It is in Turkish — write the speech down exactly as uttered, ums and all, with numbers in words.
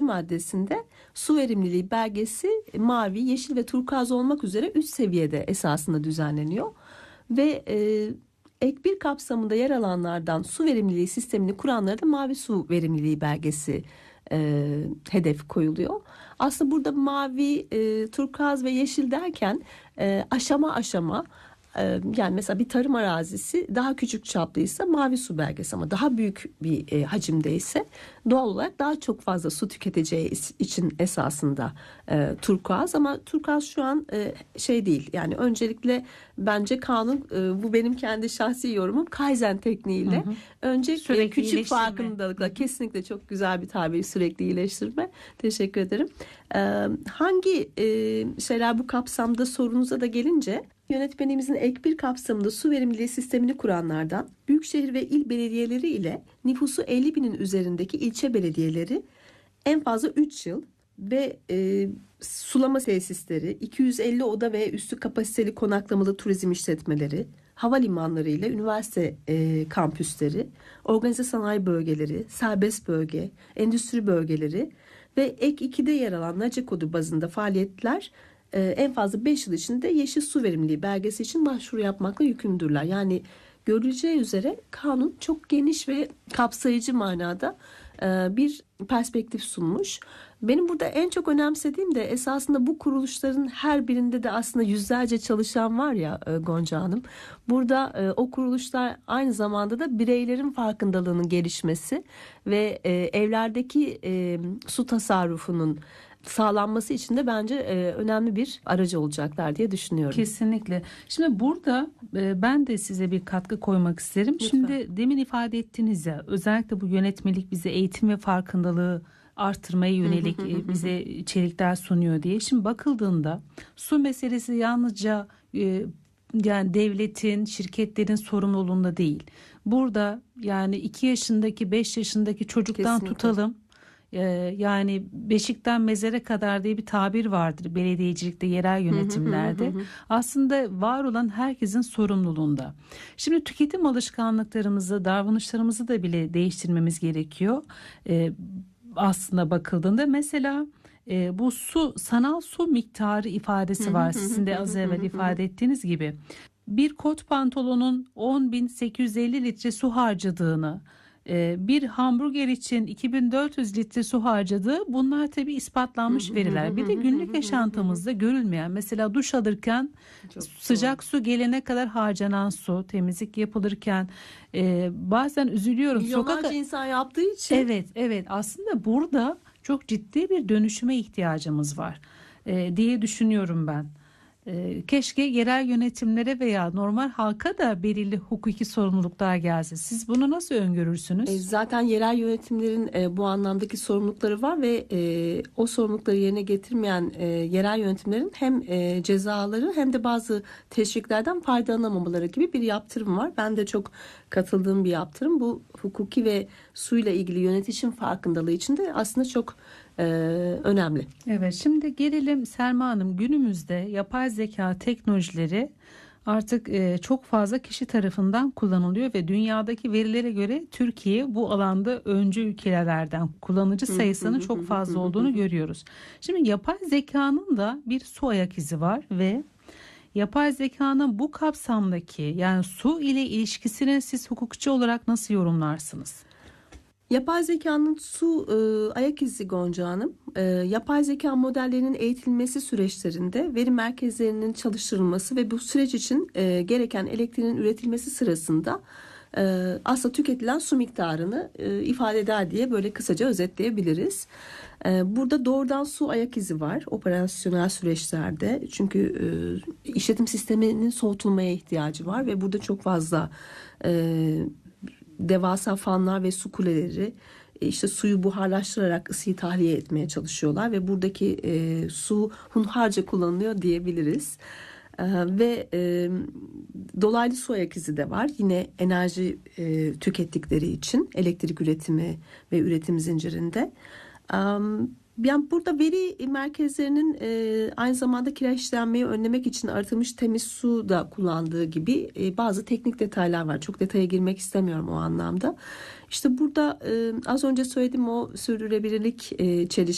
maddesinde su verimliliği belgesi mavi, yeşil ve turkuaz olmak üzere üç seviyede esasında düzenleniyor. Ve e, ek bir kapsamında yer alanlardan su verimliliği sistemini kuranlara da mavi su verimliliği belgesi e, hedef koyuluyor. Aslında burada mavi, e, turkuaz ve yeşil derken e, aşama aşama, yani mesela bir tarım arazisi daha küçük çaplıysa mavi su belgesi, ama daha büyük bir e, hacimdeyse doğal olarak daha çok fazla su tüketeceği için esasında e, turkuaz. Ama turkuaz şu an e, şey değil, yani öncelikle bence kanun, e, bu benim kendi şahsi yorumum, Kaizen tekniğiyle hı hı. önce e, küçük farkındalıkla, hı hı. kesinlikle çok güzel bir tabir, sürekli iyileştirme. Teşekkür ederim. E, hangi e, şeyler bu kapsamda sorunuza da gelince, yönetmenimizin ek bir kapsamında su verimliliği sistemini kuranlardan büyükşehir ve il belediyeleri ile nüfusu elli binin üzerindeki ilçe belediyeleri en fazla üç yıl ve e, sulama tesisleri, iki yüz elli oda ve üstü kapasiteli konaklamalı turizm işletmeleri, havalimanları ile üniversite e, kampüsleri, organize sanayi bölgeleri, serbest bölge, endüstri bölgeleri ve ek ikide yer alan NACE kodu bazında faaliyetler en fazla beş yıl içinde yeşil su verimliliği belgesi için başvuru yapmakla yükümlüdürler. Yani görüleceği üzere kanun çok geniş ve kapsayıcı manada bir perspektif sunmuş. Benim burada en çok önemsediğim de esasında bu kuruluşların her birinde de aslında yüzlerce çalışan var ya Gonca Hanım. Burada o kuruluşlar aynı zamanda da bireylerin farkındalığının gelişmesi ve evlerdeki su tasarrufunun sağlanması için de bence e, önemli bir aracı olacaklar diye düşünüyorum. Kesinlikle. Şimdi burada e, ben de size bir katkı koymak isterim. Lütfen. Şimdi demin ifade ettiniz ya, özellikle bu yönetmelik bize eğitim ve farkındalığı artırmaya yönelik e, bize içerikler sunuyor diye. Şimdi bakıldığında su meselesi yalnızca e, yani devletin, şirketlerin sorumluluğunda değil. Burada yani iki yaşındaki, beş yaşındaki çocuktan Kesinlikle. tutalım. Yani beşikten mezere kadar diye bir tabir vardır belediyecilikte, yerel yönetimlerde. Aslında var olan herkesin sorumluluğunda. Şimdi tüketim alışkanlıklarımızı, davranışlarımızı da bile değiştirmemiz gerekiyor. Ee, aslında bakıldığında mesela e, bu su, sanal su miktarı ifadesi var. Sizin de az evvel ifade ettiğiniz gibi. Bir kot pantolonun on bin sekiz yüz elli litre su harcadığını, bir hamburger için iki bin dört yüz litre su harcadığı, bunlar tabii ispatlanmış veriler. Bir de günlük yaşantımızda görülmeyen, mesela duş alırken Çok sıcak doğru. su gelene kadar harcanan su, temizlik yapılırken e, bazen üzülüyorum. Milyonlarca Sokak... insan yaptığı için. Evet, evet. Aslında burada çok ciddi bir dönüşüme ihtiyacımız var e, diye düşünüyorum ben. Keşke yerel yönetimlere veya normal halka da belirli hukuki sorumluluklar gelse. Siz bunu nasıl öngörürsünüz? Zaten yerel yönetimlerin bu anlamdaki sorumlulukları var ve o sorumlulukları yerine getirmeyen yerel yönetimlerin hem cezaları hem de bazı teşviklerden faydalanamamaları gibi bir yaptırım var. Ben de çok katıldığım bir yaptırım. Bu hukuki ve suyla ilgili yönetişim farkındalığı için de aslında çok Ee, önemli. Evet, şimdi gelelim Selma Hanım, günümüzde yapay zeka teknolojileri artık e, çok fazla kişi tarafından kullanılıyor ve dünyadaki verilere göre Türkiye bu alanda öncü ülkelerden, kullanıcı sayısının çok fazla olduğunu görüyoruz. Şimdi yapay zekanın da bir su ayak izi var ve yapay zekanın bu kapsamdaki, yani su ile ilişkisini siz hukukçu olarak nasıl yorumlarsınız? Yapay zekanın su e, ayak izi Gonca Hanım, e, yapay zeka modellerinin eğitilmesi süreçlerinde veri merkezlerinin çalıştırılması ve bu süreç için e, gereken elektriğin üretilmesi sırasında e, aslında tüketilen su miktarını e, ifade eder diye böyle kısaca özetleyebiliriz. E, burada doğrudan su ayak izi var operasyonel süreçlerde, çünkü e, işletim sisteminin soğutulmaya ihtiyacı var ve burada çok fazla e, devasa fanlar ve su kuleleri işte suyu buharlaştırarak ısıyı tahliye etmeye çalışıyorlar ve buradaki e, su hunharca kullanılıyor diyebiliriz. E, ve e, dolaylı su ayak izi de var. Yine enerji e, tükettikleri için elektrik üretimi ve üretim zincirinde. E, Yani burada veri merkezlerinin e, aynı zamanda kireçlenmeyi önlemek için arıtılmış temiz su da kullandığı gibi e, bazı teknik detaylar var. Çok detaya girmek istemiyorum o anlamda. İşte burada e, az önce söylediğim o sürdürülebilirlik e, çelişkisi